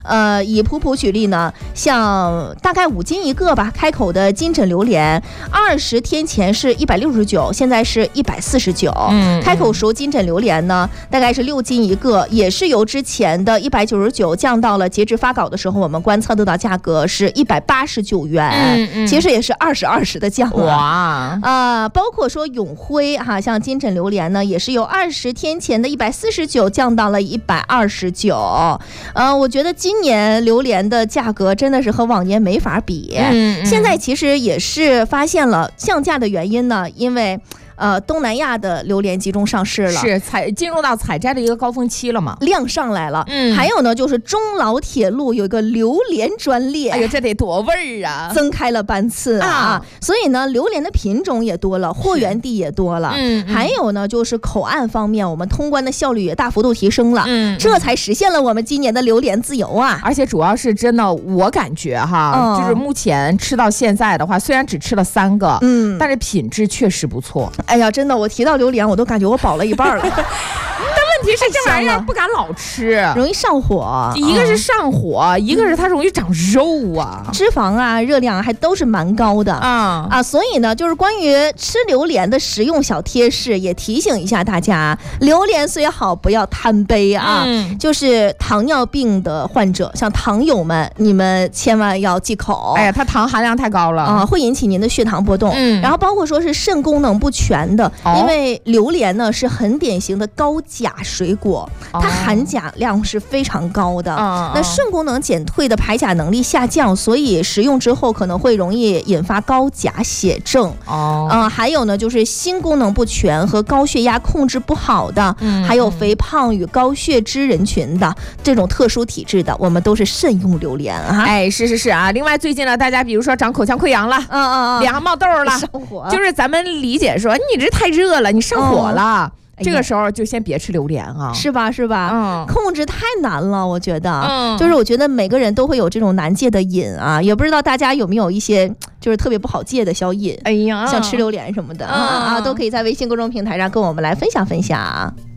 以普普举例呢，像大概5斤一个吧，开口的金枕榴莲，20天前是169，现在是149。开口熟金枕榴莲呢，大概是6斤一个，也是由之前的199降到了截至发稿的时候，我们观测得到价格是189元，其实也是20的降了。哇，包括说永辉哈，像金枕榴莲呢，也是由20天前的149降到了129。我觉得今年榴莲的价格真的是和往年没法比。现在其实也是发现了降价的原因呢，因为东南亚的榴莲集中上市了， 是进入到采摘的一个高峰期了嘛， 量上来了。还有呢，就是中老铁路有一个榴莲专列， 哎呦，这得多味儿啊！ 增开了班次啊，所以呢，榴莲的品种也多了，货源地也多了。还有呢，就是口岸方面，我们通关的效率也大幅度提升了。这才实现了我们今年的榴莲自由啊！ 而且主要是真的，我感觉哈，就是目前吃到现在的话，虽然只吃了3个，但是品质确实不错。 哎呀，真的，我提到榴莲，我都感觉我饱了一半了。 问题是这玩意儿不敢老吃， 容易上火。 一个是上火，一个是它容易长肉啊， 脂肪啊、热量还都是蛮高的所以呢，就是关于吃榴莲的食用小贴士，也提醒一下大家：榴莲虽好，不要贪杯啊。就是糖尿病的患者，像糖友们，你们千万要忌口。 哎呀，它糖含量太高了会引起您的血糖波动。然后包括说是肾功能不全的，因为榴莲呢是很典型的高钾水果，它含钾量是非常高的。那肾功能减退的排钾能力下降，所以食用之后可能会容易引发高钾血症。还有呢，就是心功能不全和高血压控制不好的，还有肥胖与高血脂人群的这种特殊体质的，我们都是慎用榴莲啊。 哎，是啊。另外最近呢，大家比如说长口腔溃疡了，脸上冒痘了， 上火， 就是咱们理解说你这太热了，你上火了。这个时候就先别吃榴莲啊， 是吧？控制太难了，我觉得。就是我觉得每个人都会有这种难戒的瘾啊，也不知道大家有没有一些就是特别不好戒的小瘾，像吃榴莲什么的都可以在微信公众平台上跟我们来分享分享。